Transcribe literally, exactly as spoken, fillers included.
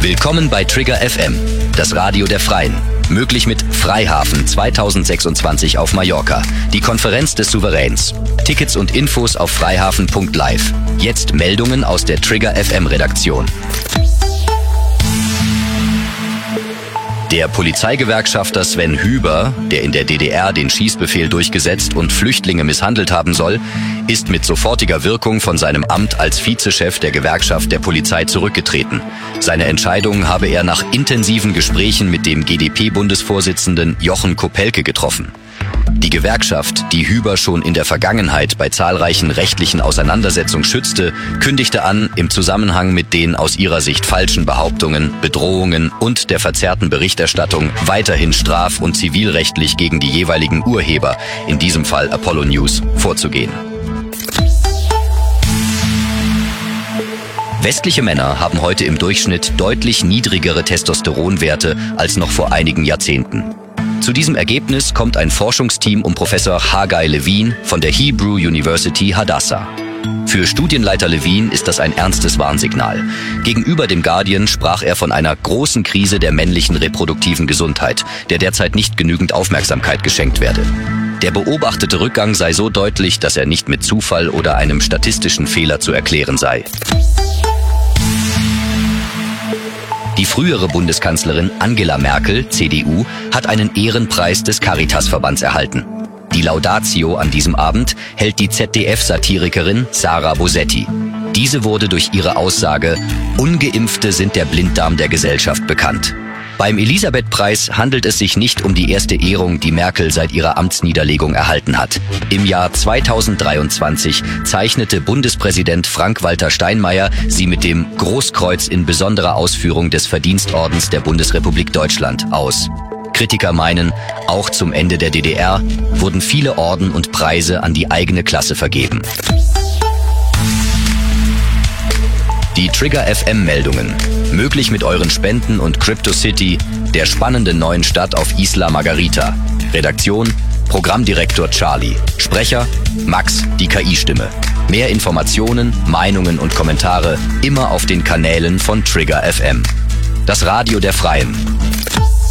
Willkommen bei Trigger F M, das Radio der Freien. Möglich mit Freihafen zweitausendsechsundzwanzig auf Mallorca, die Konferenz des Souveräns. Tickets und Infos auf freihafen punkt live. Jetzt Meldungen aus der Trigger F M Redaktion. Der Polizeigewerkschafter Sven Hüber, der in der D D R den Schießbefehl durchgesetzt und Flüchtlinge misshandelt haben soll, ist mit sofortiger Wirkung von seinem Amt als Vizechef der Gewerkschaft der Polizei zurückgetreten. Seine Entscheidung habe er nach intensiven Gesprächen mit dem G D P-Bundesvorsitzenden Jochen Kopelke getroffen. Die Gewerkschaft, die Hüber schon in der Vergangenheit bei zahlreichen rechtlichen Auseinandersetzungen schützte, kündigte an, im Zusammenhang mit den aus ihrer Sicht falschen Behauptungen, Bedrohungen und der verzerrten Berichterstattung weiterhin straf- und zivilrechtlich gegen die jeweiligen Urheber, in diesem Fall Apollo News, vorzugehen. Westliche Männer haben heute im Durchschnitt deutlich niedrigere Testosteronwerte als noch vor einigen Jahrzehnten. Zu diesem Ergebnis kommt ein Forschungsteam um Professor Haggai Levine von der Hebrew University Hadassah. Für Studienleiter Levine ist das ein ernstes Warnsignal. Gegenüber dem Guardian sprach er von einer großen Krise der männlichen reproduktiven Gesundheit, der derzeit nicht genügend Aufmerksamkeit geschenkt werde. Der beobachtete Rückgang sei so deutlich, dass er nicht mit Zufall oder einem statistischen Fehler zu erklären sei. Die frühere Bundeskanzlerin Angela Merkel, C D U, hat einen Ehrenpreis des Caritas-Verbands erhalten. Die Laudatio an diesem Abend hält die Z D F-Satirikerin Sarah Bosetti. Diese wurde durch ihre Aussage „Ungeimpfte sind der Blinddarm der Gesellschaft" bekannt. Beim Elisabeth-Preis handelt es sich nicht um die erste Ehrung, die Merkel seit ihrer Amtsniederlegung erhalten hat. Im Jahr zweitausenddreiundzwanzig zeichnete Bundespräsident Frank-Walter Steinmeier sie mit dem Großkreuz in besonderer Ausführung des Verdienstordens der Bundesrepublik Deutschland aus. Kritiker meinen, auch zum Ende der D D R wurden viele Orden und Preise an die eigene Klasse vergeben. Die Trigger F M-Meldungen. Möglich mit euren Spenden und CryptoCity, der spannenden neuen Stadt auf Isla Margarita. Redaktion: Programmdirektor Charlie. Sprecher: Max, die K I-Stimme. Mehr Informationen, Meinungen und Kommentare immer auf den Kanälen von Trigger F M. Das Radio der Freien.